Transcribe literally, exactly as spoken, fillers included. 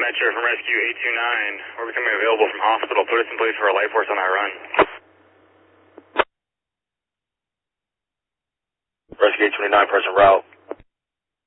Metro from Rescue eight two nine. We're becoming available from hospital. Put us in place for a life force on our run. Rescue eight two nine, present route.